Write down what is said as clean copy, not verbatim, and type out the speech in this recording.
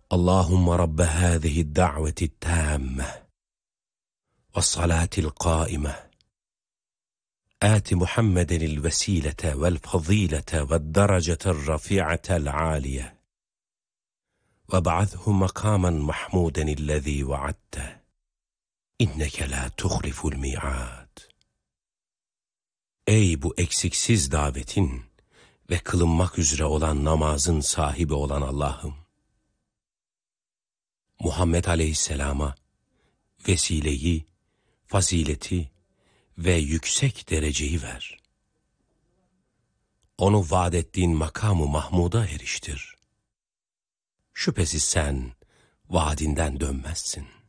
Allahümme Rabbe hâzihi da'veti tâmme ve salatil qâime آت محمدا الوسيلة والفضيلة والدرجة الرفيعة العالية وابعثه مقاما محمودا الذي وعدته إنك لا تخلف الميعاد. Ey bu eksiksiz davetin ve kılınmak üzere olan namazın sahibi olan Allah'ım! Muhammed Aleyhisselam'a vesileyi, fazileti ve yüksek dereceyi ver. Onu vaad ettiğin makamı Mahmud'a eriştir. Şüphesiz sen vaadinden dönmezsin.